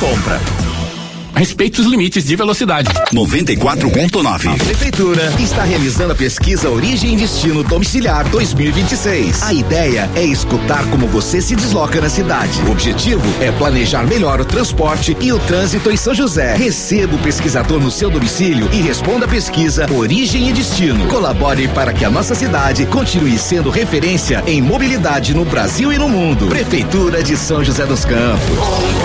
compra. Respeite os limites de velocidade. 94.9. A Prefeitura está realizando a pesquisa Origem e Destino Domiciliar 2026. A ideia é escutar como você se desloca na cidade. O objetivo é planejar melhor o transporte e o trânsito em São José. Receba o pesquisador no seu domicílio e responda a pesquisa Origem e Destino. Colabore para que a nossa cidade continue sendo referência em mobilidade no Brasil e no mundo. Prefeitura de São José dos Campos.